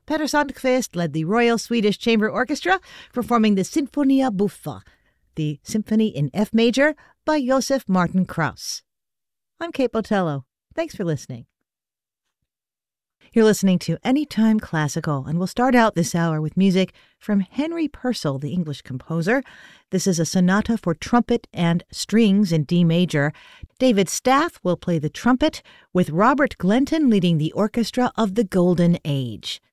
Petter Sandqvist led the Royal Swedish Chamber Orchestra, performing the Sinfonia Buffa, the Symphony in F major by Josef Martin Krauss. I'm Kate Botello. Thanks for listening. You're listening to Anytime Classical, and we'll start out this hour with music from Henry Purcell, the English composer. This is a sonata for trumpet and strings in D major. David Staff will play the trumpet, with Robert Glenton leading the orchestra of the Golden Age.